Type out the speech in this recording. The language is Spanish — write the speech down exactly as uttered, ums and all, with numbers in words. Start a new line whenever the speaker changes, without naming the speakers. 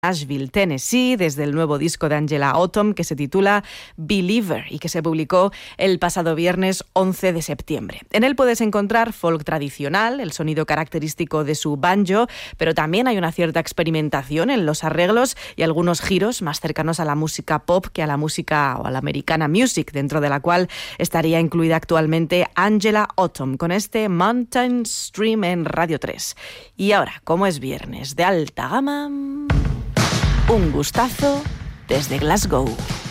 Nashville, Tennessee, desde el nuevo disco de Angela Autumn que se titula Believer y que se publicó el pasado viernes once de septiembre. En él puedes encontrar folk tradicional, el sonido característico de su banjo, pero también hay una cierta experimentación en los arreglos y algunos giros más cercanos a la música pop que a la música o a la americana music, dentro de la cual estaría incluida actualmente Angela Autumn con este Mountain Stream en Radio tres. Y ahora, como es viernes de alta gama, un gustazo desde Glasgow.